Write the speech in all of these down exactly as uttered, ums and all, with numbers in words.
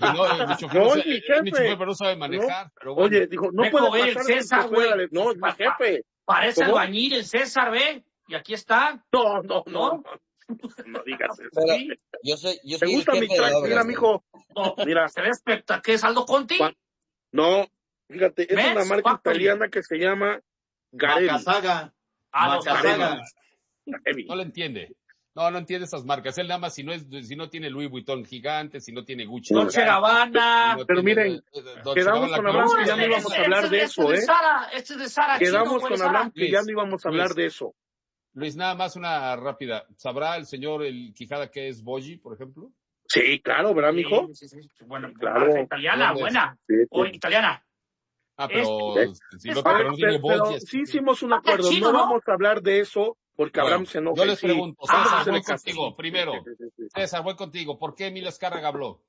no, mi chofer No, no, es mi jefe. mi chofer no sabe manejar. No. Pero bueno. Oye, dijo, no Ve, puede güey, el pasar sin César, que pueda- güey. No, es mi Pa- pa- jefe. Parece ¿Cómo? albañil el César, ve. Y aquí está. No, no, no, ¿No? no, no digas eso. Pero Sí. yo soy, yo ¿Te soy el gusta mi jefe de track? obras, Mira, güey. mijo. No, Mira. se ve espectacular. ¿Qué es Aldo Conti? Juan- No, fíjate, es Benz una marca Factory. italiana que se llama Garelli. Macasaga. Ah, los Macasaga. Garelli. No le entiende. No, no entiende esas marcas. Él nada más si no es, si no tiene Louis Vuitton gigante, si no tiene Gucci. Dolce gigante, Gabbana. si no Pero tiene, miren, eh, eh, Dolce quedamos Gabbana, con la Abraham cosa que ya no es- íbamos a hablar de eso, este ¿eh? Es de Sara, este es de Sara. Quedamos chino, güey, con Sara. Abraham que ya Luis, no íbamos a Luis. hablar de eso. Luis, nada más una rápida. ¿Sabrá el señor el Quijada qué es Boji, por ejemplo? Sí, claro, ¿verdad, mijo? Sí, sí, sí. Bueno, Claro. marca italiana, ¿Dónde es? buena. Sí, sí. O italiana. Ah, pero Este- si no, es pero no tiene Pero, pero Boji. es- sí hicimos un Marca acuerdo, chino, no ¿no? vamos a hablar de eso porque Bueno, Abraham se enoja. yo les sí. pregunto, Vamos a César, hacerle voy caso. contigo, primero. Sí, sí, sí, sí. César, voy contigo. ¿Por qué Emilio Azcárraga habló?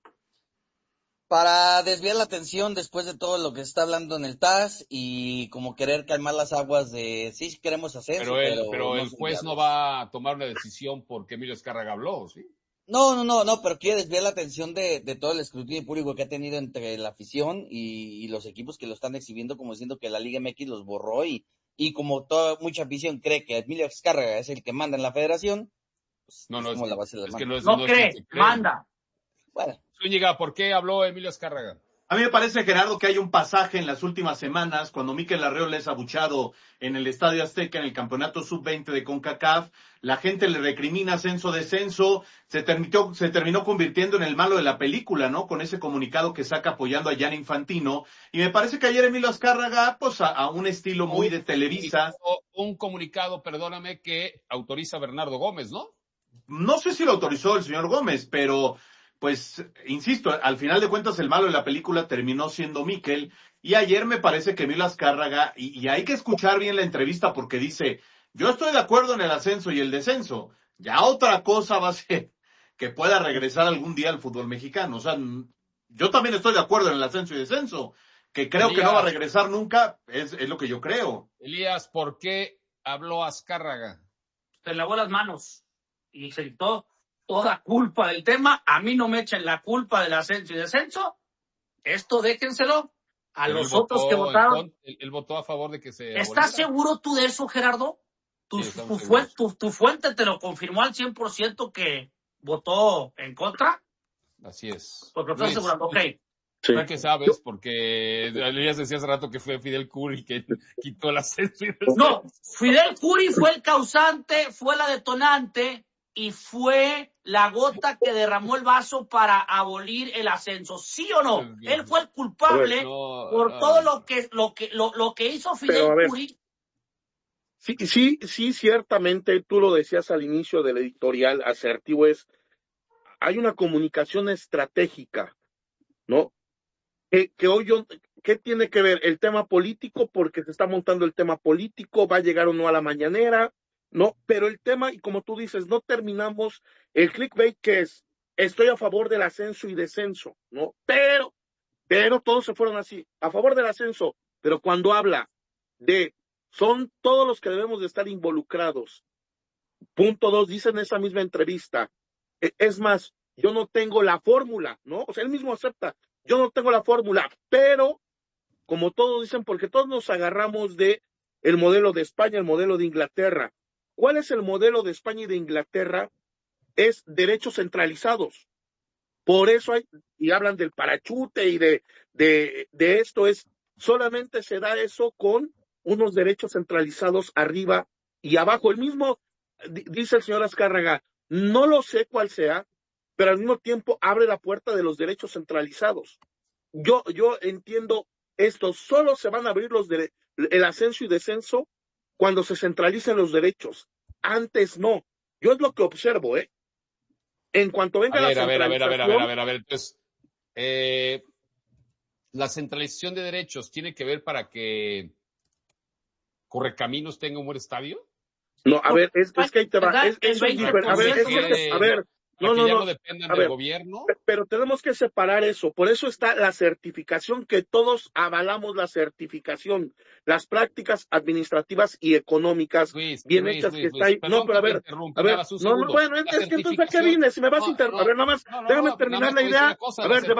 Para desviar la atención después de todo lo que se está hablando en el T A S y como querer calmar las aguas de sí queremos hacer Pero, él, pero, pero no el son juez viables. no va a tomar una decisión porque Emilio Azcárraga habló, ¿sí? No, no, no, no, pero quiere desviar la atención de, de todo el escrutinio público que ha tenido entre la afición y, y los equipos que lo están exhibiendo como diciendo que la Liga M X los borró y, y como toda mucha afición cree que Emilio Azcárraga es el que manda en la federación, pues No, no, es es como que, la base de la es que mano. no es, No no es cree, el que cree. manda. Bueno, Zúñiga, ¿por qué habló Emilio Azcárraga? A mí me parece, Gerardo, que hay un pasaje en las últimas semanas cuando Mikel Arreola es abuchado en el Estadio Azteca en el campeonato sub veinte de CONCACAF. La gente le recrimina ascenso-descenso. Se terminó, se terminó convirtiendo en el malo de la película, ¿no? Con ese comunicado que saca apoyando a Gianni Infantino. Y me parece que ayer Emilio Azcárraga, pues a, a un estilo muy de Televisa. Un comunicado, perdóname, que autoriza a Bernardo Gómez, ¿no? No sé si lo autorizó el señor Gómez, pero pues, insisto, al final de cuentas el malo de la película terminó siendo Mikel, y ayer me parece que Emilio Azcárraga, y, y hay que escuchar bien la entrevista porque dice, yo estoy de acuerdo en el ascenso y el descenso, ya otra cosa va a ser que pueda regresar algún día al fútbol mexicano, o sea, yo también estoy de acuerdo en el ascenso y descenso, que creo Elías, que no va a regresar nunca, es, es lo que yo creo. Elías, ¿por qué habló Azcárraga? Se lavó las manos y se quitó toda culpa del tema. A mí no me echen la culpa del ascenso y descenso. Esto déjenselo a Pero los él otros votó que en votaron. con- Él, él votó a favor de que se ¿Estás aboliera. seguro tú de eso, Gerardo? Tu, Sí, estamos tu, seguros. fuen- tu, tu fuente te lo confirmó al cien por ciento que votó en contra. Así es. Porque lo estás Luis, asegurando. Ok. Sí. ¿verdad que sabes? Porque Elías decía hace rato que fue Fidel Curi que quitó el ascenso y descenso. No, Fidel Curi fue el causante, fue la detonante y fue la gota que derramó el vaso para abolir el ascenso. ¿Sí o no? Él fue el culpable No, por no, todo no. lo que lo que lo, lo que hizo Pero, Fidel a ver. Curi. Sí, sí, sí, ciertamente, tú lo decías al inicio del editorial, asertivo es, hay una comunicación estratégica, ¿no? Que, que hoy yo, ¿qué tiene que ver? El tema político, porque se está montando el tema político, va a llegar o no a la mañanera, ¿no? Pero el tema, y como tú dices, no terminamos el clickbait que es, estoy a favor del ascenso y descenso, ¿no? Pero, pero todos se fueron así, a favor del ascenso, pero cuando habla de son todos los que debemos de estar involucrados. Punto dos, dice en esa misma entrevista, es más, yo no tengo la fórmula, ¿no? O sea, él mismo acepta, yo no tengo la fórmula, pero, como todos dicen, porque todos nos agarramos de el modelo de España, el modelo de Inglaterra. ¿Cuál es el modelo de España y de Inglaterra? Es derechos centralizados. Por eso hay, y hablan del parachute y de, de, de esto, es, solamente se da eso con unos derechos centralizados arriba y abajo. El mismo, dice el señor Azcárraga, no lo sé cuál sea, pero al mismo tiempo abre la puerta de los derechos centralizados. Yo, yo entiendo esto, solo se van a abrir los de, el ascenso y descenso cuando se centralicen los derechos. Antes no. Yo es lo que observo, ¿eh? En cuanto venga A ver, la a ver, a ver, a ver, a ver, a ver, centralización, a ver. Entonces, eh, la centralización de derechos tiene que ver para que Correcaminos tenga un buen estadio. no, a ver, es, es que ahí te va, es, El eso es veinte diferente. A ver, es que, a ver, Para no, que no, ya no, no dependan a del ver, gobierno. pero tenemos que separar eso. Por eso está la certificación, que todos avalamos la certificación, las prácticas administrativas y económicas Luis, bien Luis, hechas Luis, que Luis, está ahí. perdón No, pero a que te ver, interrumpa, a ver, nada más un no, no, segundo. bueno, La es que entonces, ¿a qué certificación- vienes? Si me vas No, a interrumpir, no, a ver, nada más, no, no, déjame no, terminar nada más la te voy a decir idea. una cosa, A la ver,